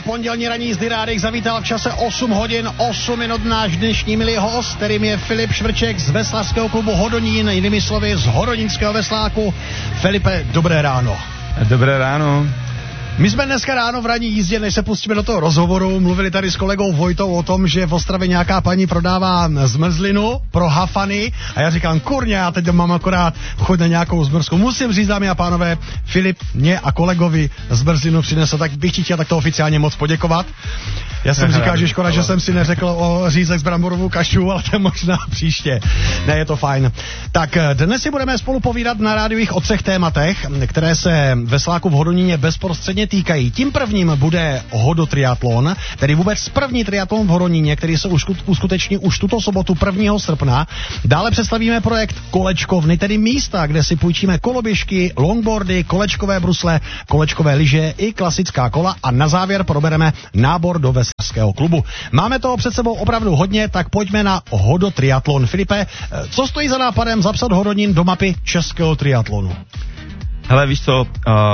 pondělní ranní Zdyrádek zavítal v čase 8 hodin 8 minut náš dnešní milý host, kterým je Filip Švrček z veslařského klubu Hodonín, jinými slovy z Hodonínského vesláku. Filipe, dobré ráno. Dobré ráno. My jsme dneska ráno v ranní jízdě, než se pustíme do toho rozhovoru, mluvili tady s kolegou Vojtou o tom, že v Ostravě nějaká paní prodává zmrzlinu pro hafany a já říkám, kurně, já teď mám akorát chuť na nějakou zmrzku. Musím říct, dámy a pánové, Filip mě a kolegovi zmrzlinu přinesl, tak bych ti chtěl takto oficiálně moc poděkovat. Já jsem říkal, že škoda, že jsem si neřekl o řízek s bramborovou kašu, ale to možná příště. Ne, je to fajn. Tak dnes si budeme spolu povídat na rádiích o 3 tématech, které se vesláku v Hodoníně bezprostředně týkají. Tím prvním bude hodotriatlon, tedy vůbec první triatlon v Hodoníně, který se uskuteční už tuto sobotu 1. srpna. Dále představíme projekt Kolečkovny, tedy místa, kde si půjčíme koloběžky, longboardy, kolečkové brusle, kolečkové lyže i klasická kola a na závěr probereme nábor do veslařského klubu. Máme toho před sebou opravdu hodně, tak pojďme na hodotriatlon. Filipe, co stojí za nápadem zapsat Hodonín do mapy českého triatlonu? Hele, víš co,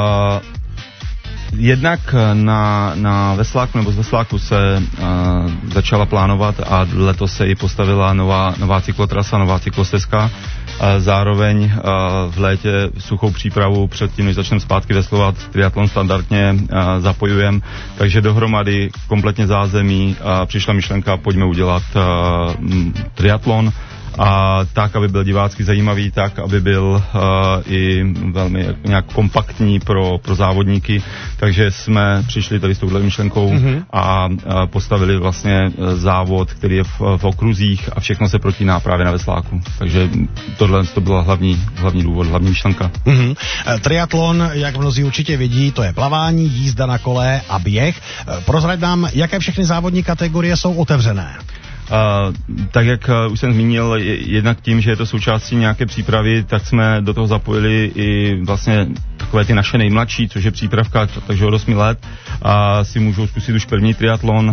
jednak na vesláku nebo z vesláku se začala plánovat a letos se i postavila nová cyklotrasa, nová cyklostezka. Zároveň v létě suchou přípravu předtím, než začneme zpátky veslovat, triatlon standardně zapojujeme, takže dohromady kompletně zázemí přišla myšlenka, pojďme udělat triatlon. A tak, aby byl divácky zajímavý, tak, aby byl i velmi nějak kompaktní pro závodníky, takže jsme přišli tady s touhle myšlenkou a postavili vlastně závod, který je v okruzích a všechno se protíná právě na vesláku. Takže tohle to byla hlavní důvod, hlavní myšlenka. Triatlon, jak mnozí určitě vidí, to je plavání, jízda na kole a běh. Prozrať nám, jaké všechny závodní kategorie jsou otevřené. Tak jak už jsem zmínil, jednak tím, že je to součástí nějaké přípravy, tak jsme do toho zapojili i vlastně takové ty naše nejmladší, což je přípravka, takže od 8 let a si můžou zkusit už první triatlon,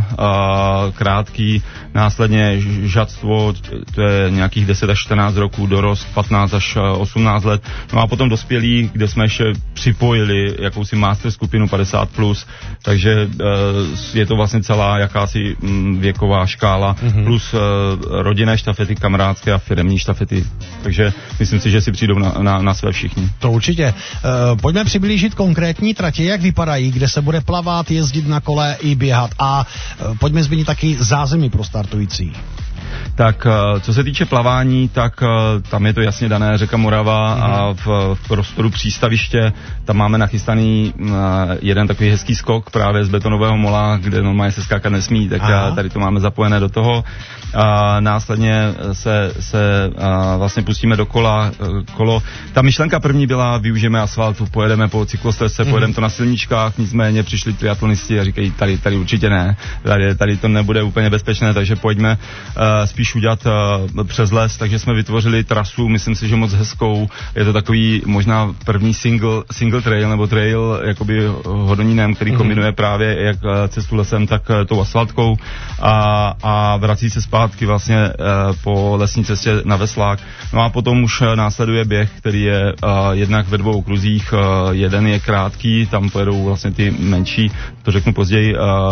krátký, následně žadstvo, to je nějakých 10 až 14 roků, dorost 15 až 18 let, no a potom dospělí, kde jsme ještě připojili jakousi master skupinu 50+, takže je to vlastně celá jakási věková škála, plus rodinné štafety, kamarádské a firemní štafety. Takže myslím si, že si přijdou na své všichni. To určitě. Pojďme přiblížit konkrétní tratě, jak vypadají, kde se bude plavat, jezdit na kole i běhat. A pojďme zmínit taky zázemí pro startující. Tak co se týče plavání, tak tam je to jasně dané, řeka Morava a v prostoru přístaviště tam máme nachystaný jeden takový hezký skok právě z betonového mola, kde normálně se skákat nesmí, tak tady to máme zapojené do toho. A následně se vlastně pustíme do kolo. Ta myšlenka první byla, využijeme asfaltu, pojedeme po cyklostezce, pojedeme to na silničkách, nicméně přišli triatlonisti a říkají, tady určitě ne, tady to nebude úplně bezpečné, takže pojďme spíš udělat přes les, takže jsme vytvořili trasu, myslím si, že moc hezkou, je to takový možná první single trail, nebo trail jakoby Hodonínem, který kombinuje právě jak cestu lesem, tak tou asfaltkou a vrací se zpátky vlastně po lesní cestě na veslák. No a potom už následuje běh, který je jednak ve 2 okruzích, jeden je krátký, tam pojedou vlastně ty menší, to řeknu později,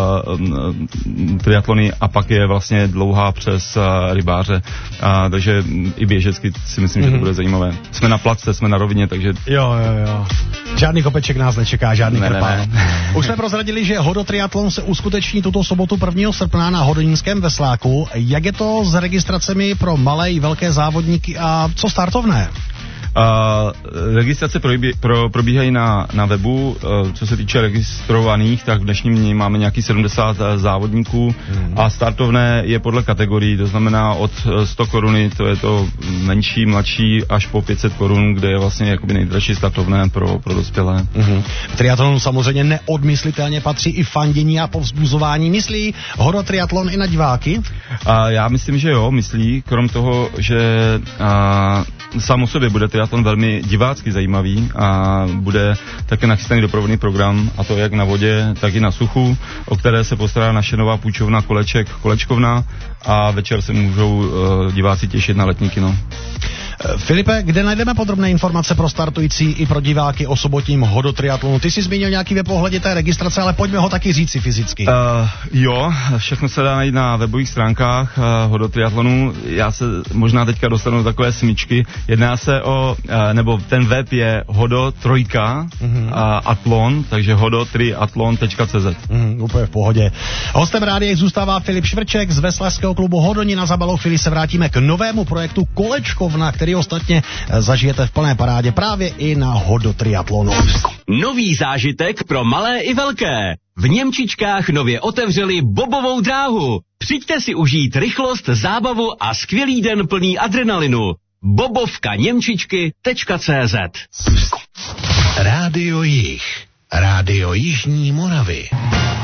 triatlony a pak je vlastně dlouhá přes rybáře, takže i běžecky si myslím, že to bude zajímavé. Jsme na placce, jsme na rovině, takže... Jo. Žádný kopeček nás nečeká, žádný krpál. Už jsme prozradili, že hodotriatlon se uskuteční tuto sobotu 1. srpna na Hodonínském vesláku. Jak je to s registracemi pro malé i velké závodníky a co startovné? Registrace probíhají na webu, co se týče registrovaných, tak v dnešním dní máme nějaký 70 závodníků a startovné je podle kategorií, to znamená od 100 koruny, to je to menší, mladší, až po 500 korun, kde je vlastně jakoby nejdražší startovné pro dospělé. V triatlonu samozřejmě neodmyslitelně patří i fandění a povzbuzování. Myslí hodotriatlon i na diváky? Já myslím, že jo, myslí, krom toho, že sám o sobě bude triatlon velmi divácky zajímavý a bude také nachystaný doprovodný program, a to jak na vodě, tak i na suchu, o které se postará naše nová půjčovna Kolečkovna a večer se můžou diváci těšit na letní kino. Filipe, kde najdeme podrobné informace pro startující i pro diváky o sobotním hodotriatlonu? Ty jsi zmínil nějaký web ohledně té registrace, ale pojďme ho taky říci fyzicky. Jo, všechno se dá najít na webových stránkách hodotriatlonu. Já se možná teďka dostanu do takové smyčky. Jedná se o, nebo ten web je hodo3 atlon, takže hodo3atlon.cz. Úplně v pohodě. Hostem rádia zůstává Filip Švrček z veslařského klubu Hodonina. Za malou chvíli se vrátíme k novému projektu Kolečkovna, který ostatně zažijete v plné parádě právě i na hodotriatlonu. Nový zážitek pro malé i velké. V Němčičkách nově otevřeli bobovou dráhu. Přijďte si užít rychlost, zábavu a skvělý den plný adrenalinu. bobovkaněmčičky.cz. Rádio Jih. Rádio Jižní Moravy.